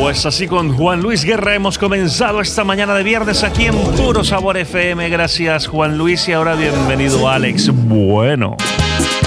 Pues así con Juan Luis Guerra hemos comenzado esta mañana de viernes aquí en Puro Sabor FM. Gracias, Juan Luis, y ahora bienvenido, Alex. Bueno.